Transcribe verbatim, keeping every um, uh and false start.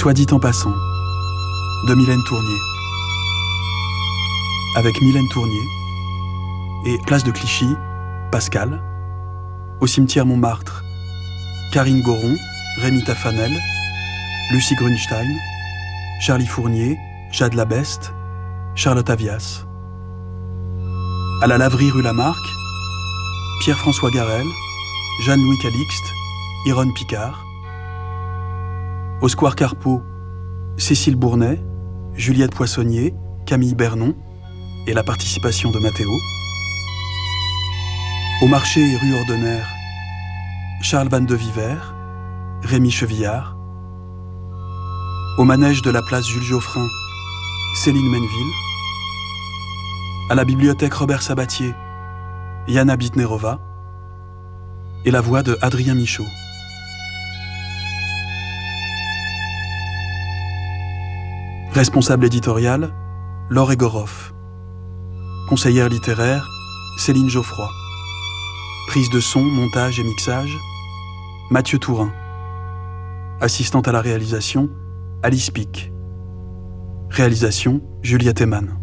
Soit dit en passant, de Mylène Tournier. Avec Mylène Tournier et Place de Clichy, Pascal. Au cimetière Montmartre, Karine Goron, Rémi Tafanel, Lucie Grunstein, Charlie Fournier, Jade Labeste, Charlotte Avias. À la laverie rue Lamarck, Pierre-François Garel, Jeanne-Louis Calixte, Yronne Picard. Au square Carpeau, Cécile Bournay, Juliette Poissonnier, Camille Bernon et la participation de Mathéo. Au marché et rue Ordonnaire, Charles Van de Viver, Rémi Chevillard. Au manège de la place Jules Geoffrin, Céline Menville. À la bibliothèque Robert Sabatier, Yana Bitnerova. Et la voix de Adrien Michaud. Responsable éditorial, Laure Egoroff. Conseillère littéraire, Céline Geoffroy. Prise de son, montage et mixage, Mathieu Tourin. Assistante à la réalisation, Alice Pic. Réalisation, Juliette Eman.